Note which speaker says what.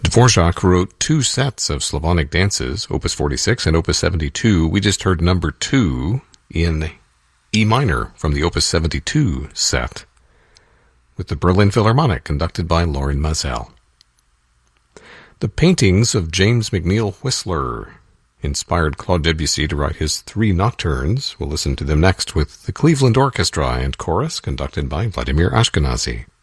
Speaker 1: Dvorak wrote two sets of Slavonic dances, Opus 46 and Opus 72. We just heard number 2 in E minor from the Opus 72 set, with the Berlin Philharmonic conducted by Lorin Maazel. The paintings of James McNeill Whistler inspired Claude Debussy to write his 3 nocturnes. We'll listen to them next with the Cleveland Orchestra and Chorus conducted by Vladimir Ashkenazy.